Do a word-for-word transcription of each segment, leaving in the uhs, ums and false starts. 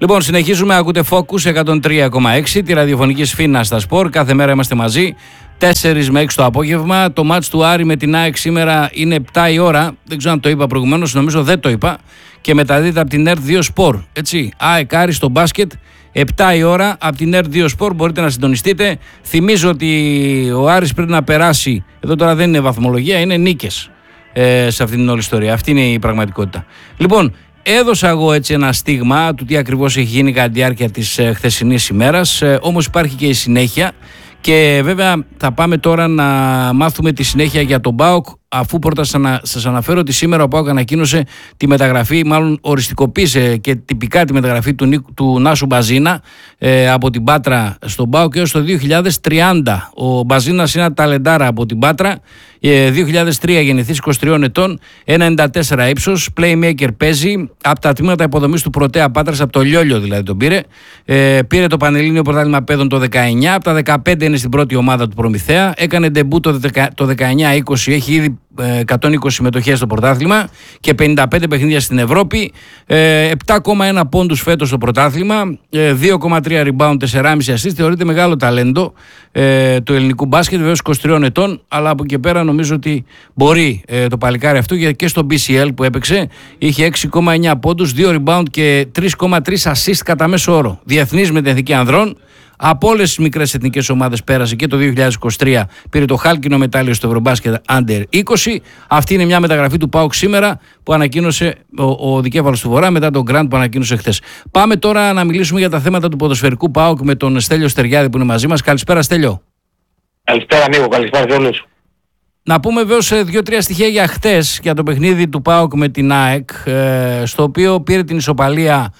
Λοιπόν, συνεχίζουμε. Ακούτε Focus εκατόν τρία κόμμα έξι, τη ραδιοφωνική σφήνα στα σπορ. Κάθε μέρα είμαστε μαζί. τέσσερα με έξι το απόγευμα. Το μάτς του Άρη με την ΑΕΚ σήμερα είναι επτά η ώρα. Δεν ξέρω αν το είπα προηγουμένως, νομίζω δεν το είπα. Και μεταδίδεται από την ΕΡΤ δύο Σπορ. Έτσι. ΑΕΚ Άρη στο μπάσκετ. επτά η ώρα από την ΕΡΤ δύο Σπορ. Μπορείτε να συντονιστείτε. Θυμίζω ότι ο Άρης πρέπει να περάσει. Εδώ τώρα δεν είναι βαθμολογία, είναι νίκες ε, σε αυτήν την όλη ιστορία. Αυτή είναι η πραγματικότητα. Λοιπόν, έδωσα εγώ έτσι ένα στίγμα του τι ακριβώς έχει γίνει κατά τη διάρκεια της ε, χθεσινής ημέρας. Ε, όμως υπάρχει και η συνέχεια. Και βέβαια θα πάμε τώρα να μάθουμε τη συνέχεια για τον ΠΑΟΚ, αφού πρώτα σας αναφέρω ότι σήμερα ο ΠΑΟΚ ανακοίνωσε τη μεταγραφή, μάλλον οριστικοποίησε και τυπικά τη μεταγραφή του, του Νάσου Μπαζίνα ε, από την Πάτρα στον ΠΑΟΚ έως το δύο χιλιάδες τριάντα. Ο Μπαζίνας είναι ένα ταλεντάρα από την Πάτρα, ε, δύο χιλιάδες τρία γεννηθής, είκοσι τριών ετών, ένα ενενήντα τέσσερα ύψος, playmaker παίζει από τα τμήματα υποδομής του Πρωτέα Πάτρας, από το Λιόλιο δηλαδή τον πήρε. Ε, πήρε το Πανελλήνιο Πρωτάθλημα Παιδών το δεκαεννιά, από τα δεκαπέντε είναι στην πρώτη ομάδα του Προμηθέα, έκανε ντεμπού το δεκαεννιά είκοσι, έχει ήδη εκατόν είκοσι συμμετοχές στο πρωτάθλημα και πενήντα πέντε παιχνίδια στην Ευρώπη, επτά κόμμα ένα πόντους φέτος στο πρωτάθλημα, δύο κόμμα τρία rebound, τέσσερα κόμμα πέντε assist. Θεωρείται μεγάλο ταλέντο ε, του ελληνικού μπάσκετ, βεβαίως είκοσι τριών ετών, αλλά από εκεί πέρα νομίζω ότι μπορεί ε, το παλικάρι αυτό, γιατί και στο μπι σι ελ που έπαιξε είχε έξι κόμμα εννιά πόντους, δύο rebound και τρία κόμμα τρία assist κατά μέσο όρο. Διεθνής με την Εθνική Ανδρών. Από όλες τις μικρές εθνικές ομάδες πέρασε και το δύο χιλιάδες είκοσι τρία πήρε το χάλκινο μετάλλιο στο Ευρωμπάσκετ Under είκοσι. Αυτή είναι μια μεταγραφή του ΠΑΟΚ σήμερα που ανακοίνωσε ο, ο δικέφαλος του Βορρά μετά τον Γκραντ που ανακοίνωσε χθες. Πάμε τώρα να μιλήσουμε για τα θέματα του ποδοσφαιρικού ΠΑΟΚ με τον Στέλιο Στεριάδη που είναι μαζί μας. Καλησπέρα Στέλιο. Καλησπέρα Νίκο, καλησπέρα σε όλους. Να πούμε βέβαια δύο-τρία στοιχεία για χτες, για το παιχνίδι του ΠΑΟΚ με την ΑΕΚ, στο οποίο πήρε την ισοπαλία.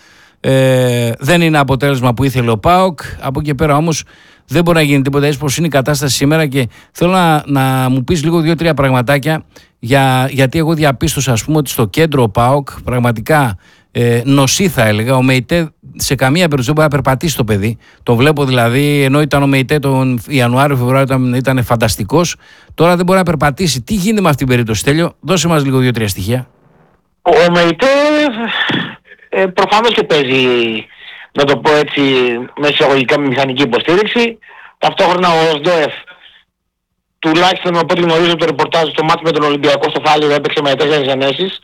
Ε, δεν είναι αποτέλεσμα που ήθελε ο ΠΑΟΚ. Από εκεί πέρα όμως δεν μπορεί να γίνει τίποτα. Έτσι πως είναι η κατάσταση σήμερα, και θέλω να, να μου πεις λίγο δύο-τρία πραγματάκια για, γιατί εγώ διαπίστωσα, ας πούμε, ότι στο κέντρο ο ΠΑΟΚ πραγματικά ε, νοσεί, θα έλεγα. Ο ΜΕΙΤΕ σε καμία περίπτωση δεν μπορεί να περπατήσει το παιδί. Το βλέπω δηλαδή, ενώ ήταν ο ΜΕΙΤΕ τον Ιανουάριο-Φεβρουάριο ήταν, ήταν φανταστικός, τώρα δεν μπορεί να περπατήσει. Τι γίνεται με αυτήν την περίπτωση, Τέλειο? Δώσε μας λίγο δύο-τρία στοιχεία. Ο ΜΕΙΤΕ Ε, προφανώς και παίζει, να το πω έτσι, με εισαγωγικά με μηχανική υποστήριξη. Ταυτόχρονα ο ΟΣΔΟΕΦ, τουλάχιστον από ό,τι γνωρίζω από το ρεπορτάζ, στο μάτι με τον Ολυμπιακό στο Φάληρο έπαιξε με τέσσερις ενέσεις.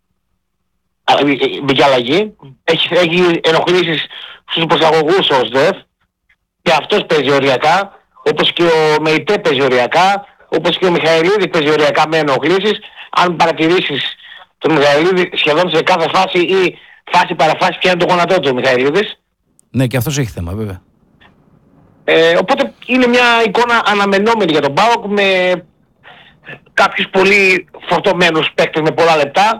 Μπήκε αλλαγή. Έχει, έχει ενοχλήσεις στους προσαγωγούς ο ΟΣΔΟΕΦ και αυτός παίζει οριακά, όπως και ο ΜΕΙΤΕ παίζει οριακά, όπως και ο Μιχαηλίδης παίζει οριακά με ενοχλήσεις. Αν παρατηρήσεις τον Μιχαηλίδη σχεδόν σε κάθε φάση ή φάση παραφάση πιάνει το γόνατό του ο Μιχαηλίδης. Ναι, και αυτός έχει θέμα βέβαια. Ε, οπότε είναι μια εικόνα αναμενόμενη για τον ΠΑΟΚ με κάποιους πολύ φορτωμένους παίκτες με πολλά λεπτά.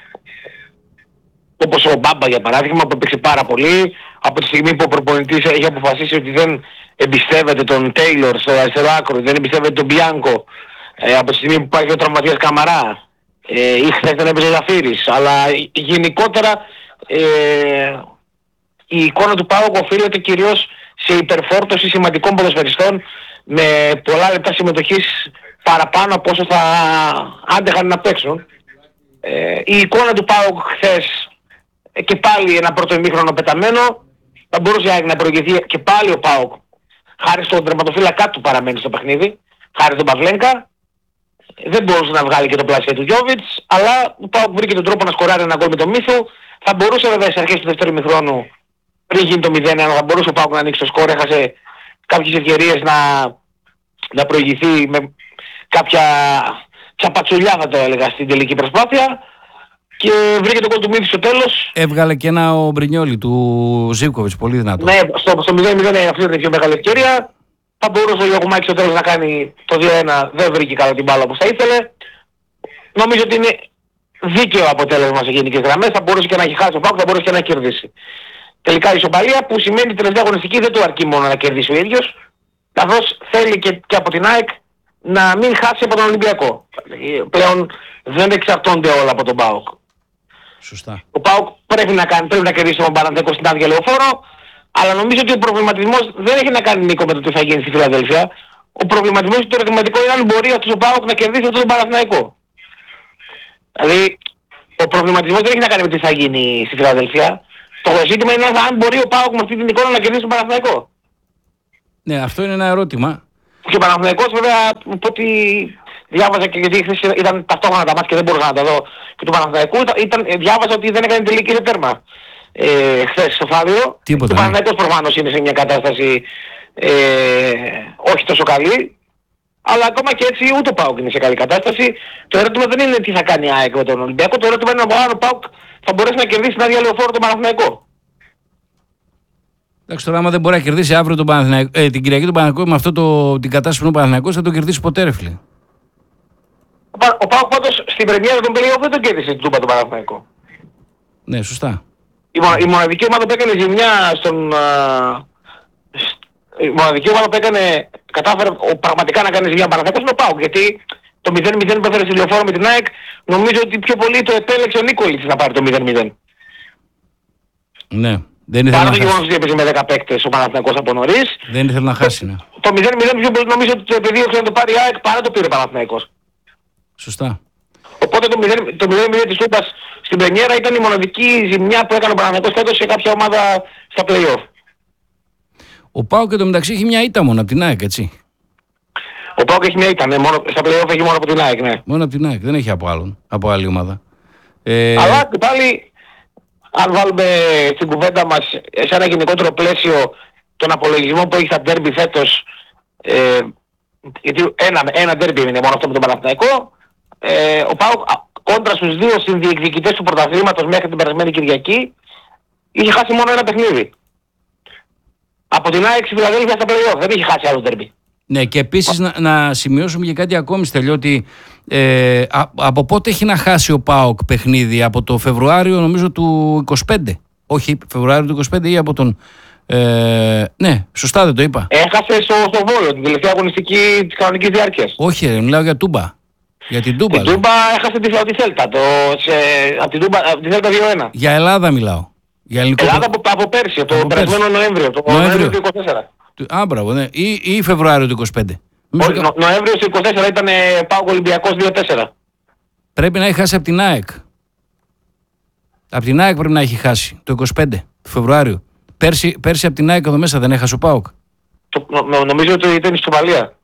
Όπως ο Μπάμπα για παράδειγμα που έπαιξε πάρα πολύ. Από τη στιγμή που ο προπονητής έχει αποφασίσει ότι δεν εμπιστεύεται τον Τέιλορ στο αριστερό άκρο, δεν εμπιστεύεται τον Μπιάνκο, ε, από τη στιγμή που υπάρχει ο τραυματίας Καμαρά, ε, ή χθες δεν έπαιζε ο Ζαφύρης, αλλά γενικότερα Ε, η εικόνα του ΠΑΟΚ οφείλεται κυρίως σε υπερφόρτωση σημαντικών ποδοσφαιριστών με πολλά λεπτά συμμετοχής παραπάνω από όσο θα άντεχαν να παίξουν. Ε, η εικόνα του ΠΑΟΚ χθες, ε, και πάλι ένα πρώτο ημίχρονο πεταμένο, θα μπορούσε να προηγηθεί και πάλι ο ΠΑΟΚ χάρη στον τερματοφύλακα του παραμένει στο παιχνίδι, χάρη τον Παυλένκα. Δεν μπορούσε να βγάλει και το πλάσιο του Γιόβιτς, αλλά ο ΠΑΟΚ βρήκε τον τρόπο να σκοράρει ένα γκολ με το Μίθο. Θα μπορούσε βέβαια στις αρχές του δεύτερου ημιχρόνου, πριν γίνει το μηδέν ένα, θα μπορούσε ο ΠΑΟΚ να ανοίξει το σκορ. Έχασε κάποιες ευκαιρίες να, να προηγηθεί με κάποια τσαπατσουλιά, θα το έλεγα, στην τελική προσπάθεια. Και βρήκε τον γκολ του Μίθου στο τέλος. Έβγαλε και ένα ο Μπρινιόλι του Ζίβκοβιτς, πολύ δυνατό. Ναι, στο, στο μηδέν μηδέν αυτή ήταν η πιο μεγάλη ευκαιρία. Θα μπορούσε ο Γιωκουμάκης στο τέλος να κάνει το δύο ένα, δεν βρήκε καλά την μπάλα όπως θα ήθελε. Νομίζω ότι είναι δίκαιο αποτέλεσμα σε γενικές γραμμές, θα μπορούσε και να έχει χάσει ο ΠΑΟΚ, θα μπορούσε και να κερδίσει. Τελικά η ισοπαλία, που σημαίνει η τελευταία αγωνιστική δεν του αρκεί μόνο να κερδίσει ο ίδιος, καθώς θέλει και, και από την ΑΕΚ να μην χάσει από τον Ολυμπιακό. Πλέον δεν εξαρτώνται όλα από τον ΠΑΟΚ. Σωστά. Ο ΠΑΟΚ πρέπει να, κάνει, πρέπει να κερδίσει τον Παναθηναϊκό στην άδεια Λεωφόρο, αλλά νομίζω ότι ο προβληματισμός δεν έχει να κάνει, Νίκο, με το τι θα γίνει στη Φιλαδέλφια. Ο προβληματισμός του ερωτηματικό είναι αν μπορεί αυτός ο ΠΑΟΚ να κερδίσει αυτόν τον Παναθηναϊκό. Δηλαδή, ο προβληματισμός δεν έχει να κάνει με τι θα γίνει στη Φιλαδέλφια. Το ζήτημα είναι αν μπορεί ο ΠΑΟΚ με αυτή την εικόνα να κερδίσει τον Παναθηναϊκό. Ναι, αυτό είναι ένα ερώτημα. Και ο Παναθηναϊκός βέβαια, από ό,τι διάβαζα και γιατί χθες ήταν ταυτόχρονα τα μάτια και δεν μπορούσα να τα δω και του Παναθηναϊκού, ήταν, διάβαζα ότι δεν έκανε τελική σε τέρμα ε, χθες στο Φάβιο. Τίποτα. Ο Παναθηναϊκός προφανώς είναι σε μια κατάσταση ε, όχι τόσο καλή. Αλλά ακόμα και έτσι ούτε ο ΠΑΟΚ είναι σε καλή κατάσταση. Το ερώτημα δεν είναι τι θα κάνει η ΑΕΚ με τον Ολυμπιακό. Το ερώτημα είναι αν ο ΠΑΟΚ θα μπορέσει να κερδίσει την άδεια λεωφόρο τον Παναθηναϊκό. Εντάξει, τώρα άμα δεν μπορεί να κερδίσει αύριο τον Παναθηναϊκό, ε, την Κυριακή τον Παναθηναϊκό με αυτό το, την κατάσταση που είναι ο Παναθηναϊκός, θα τον κερδίσει ποτέ, ρε φίλε. Ο, Πα, ο ΠΑΟΚ πάντως στην πρεμιέρα των play-off δεν τον κέρδισε την Τούμπα τον Παναθηναϊκό. Ναι, σωστά. Η, η μοναδική ομάδα που έκανε ζημιά στον... Α, η μοναδική ομάδα που έκανε, κατάφερε ο, πραγματικά να κάνει ζημιά Παναθηναϊκός είναι ο ΠΑΟΚ. Γιατί το μηδέν μηδέν που έφερε στη λεωφόρο με την ΑΕΚ, νομίζω ότι πιο πολύ το επέλεξε ο Νίκολιτς να πάρει το μηδέν μηδέν. Ναι. Δεν ήθελε Παρά να το γεγονός ότι έπαιζε με δέκα παίκτες ο Παναθηναϊκός από νωρίς. Δεν ήθελε να χάσει, ναι. Το μηδέν μηδέν πιο πολύ νομίζω ότι το επιδίωξε να το πάρει η ΑΕΚ παρά το πήρε ο Παναθηναϊκός. Σωστά. Οπότε το μηδέν μηδέν της Τούμπας στην πρεμιέρα ήταν η μοναδική ζημιά που έκανε ο Παναθηναϊκός φέτος σε κάποια ομάδα στα play-off. Ο ΠΑΟΚ και το μεταξύ έχει μια ήττα μόνο από την ΑΕΚ, έτσι. Ο ΠΑΟΚ έχει μια ήττα, ναι, μόνο, στα play-off έχει μόνο από την ΑΕΚ, ναι. Μόνο από την ΑΕΚ, δεν έχει από άλλον, από άλλη ομάδα. Ε... Αλλά και πάλι, αν βάλουμε στην κουβέντα μας σε ένα γενικότερο πλαίσιο τον απολογισμό που έχει στα ντέρμπι φέτος, ε, γιατί ένα, ένα ντέρμπι είναι μόνο αυτό με τον Παναθηναϊκό, ε, ο ΠΑΟΚ κόντρα στους δύο συνδιεκδικητές του πρωταθλήματος μέχρι την περασμένη Κυριακή είχε χάσει μόνο ένα παιχνίδι. Από την ΑΕΚ στη Φιλαδέλφια στα play-off, δεν είχε χάσει άλλο ντέρμπι. Ναι, και επίσης να, να σημειώσουμε και κάτι ακόμη, Στέλιο, ότι ε, α, από πότε έχει να χάσει ο ΠΑΟΚ παιχνίδι, από το Φεβρουάριο νομίζω του είκοσι πέντε. Όχι, Φεβρουάριο του είκοσι πέντε ή από τον... Ε, ναι, σωστά δεν το είπα. Έχασε στο, στο Βόλο την τελευταία αγωνιστική της κανονικής διάρκειας. Όχι, ρε, μιλάω για Τούμπα. Για την Τούμπα. Την Τούμπα έχασε τη, από τη Θέλτα, το, σε, από την Τούμπα, από τη Θέλτα δύο ένα. Για Ελλάδα μιλάω. Για ελληνικό... Ελλάδα από, από πέρσι, το περασμένο Νοέμβριο, το Νοέμβριο του είκοσι τέσσερα. Α, μπράβο, ναι. Ή, ή Φεβρουάριο του είκοσι πέντε. Όχι, νο, Νοέμβριο του είκοσι τέσσερα ήταν ΠΑΟΚ Ολυμπιακός δύο τέσσερα. Πρέπει να έχει χάσει από την ΑΕΚ. Από την ΑΕΚ πρέπει να έχει χάσει το είκοσι πέντε του Φεβρουάριο. Πέρσι, πέρσι από την ΑΕΚ εδώ μέσα δεν έχασε ο ΠΑΟΚ. Το, νο, νομίζω ότι ήταν η Σομαλία.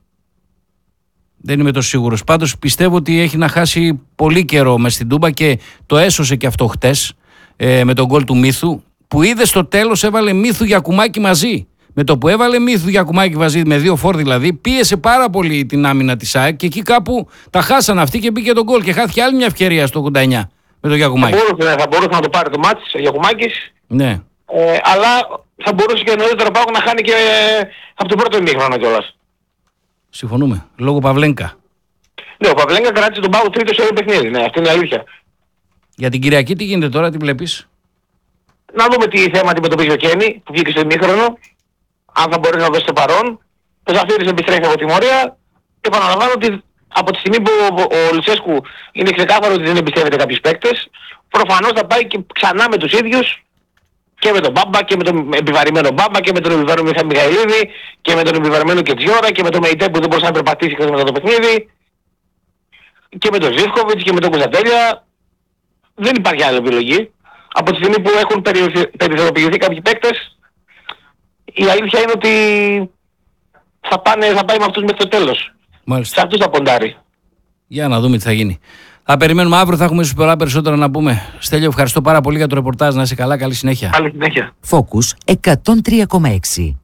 Δεν είμαι τόσο σίγουρος. Πάντως πιστεύω ότι έχει να χάσει πολύ καιρό μες στην Τούμπα και το έσωσε και αυτό χτες ε, με τον γκολ του Μύθου, που είδε στο τέλος έβαλε Μύθου Γιακουμάκη μαζί. Με το που έβαλε Μύθου Γιακουμάκη μαζί, με δύο φόρ δηλαδή, πίεσε πάρα πολύ την άμυνα της ΑΕΚ και εκεί κάπου τα χάσαν αυτοί και μπήκε τον γκολ και χάθηκε άλλη μια ευκαιρία στο ογδόντα εννιά με τον Γιακουμάκη. Θα μπορούσε, θα μπορούσε να το πάρει το μάτς ο Γιακουμάκης. Ναι. Ε, αλλά θα μπορούσε και νωρίτερα ΠΑΟΚ να χάνει και από το πρώτο ημίχρονο κιόλας. Συμφωνούμε. Λόγω Παυλένκα. Ναι, ο Παυλένκα κράτησε τον ΠΑΟΚ τρίτο σε όλο παιχνίδι. Ναι, αυτή είναι η αλήθεια. Για την Κυριακή τι γίνεται τώρα, τι βλέπεις? Να δούμε τι θέμα αντιμετωπίζει ο Κένι που βγήκε στο ημίχρονο. Αν θα μπορέσει να δώσει το παρόν. Το Ζαφύρης επιστρέφει από τιμωρία. Και επαναλαμβάνω ότι από τη στιγμή που ο Λουτσέσκου είναι ξεκάθαρο ότι δεν εμπιστεύεται κάποιους παίκτες, προφανώς θα πάει και ξανά με τους ίδιους και με τον Μπάμπα και με τον επιβαρημένο Μπάμπα και με τον επιβαρημένο Μιχαηλίδη και με τον επιβαρημένο Κετζιόρα και με τον Μεϊτέ που δεν μπορούσε να περπατήσει χθες μετά το παιχνίδι και με τον Ζίβκοβιτς και με τον Κουζαντέλια. Δεν υπάρχει άλλη επιλογή. Από τη στιγμή που έχουν περιθωριοποιηθεί κάποιοι παίκτες, η αλήθεια είναι ότι θα, πάνε, θα πάει με αυτούς μέχρι το τέλος. Μάλιστα. Σε αυτούς θα ποντάρει. Για να δούμε τι θα γίνει. Θα περιμένουμε αύριο, θα έχουμε ίσως πολλά περισσότερα να πούμε. Στέλιο, ευχαριστώ πάρα πολύ για το ρεπορτάζ. Να είσαι καλά, καλή συνέχεια. Καλή συνέχεια. Focus εκατόν τρία κόμμα έξι.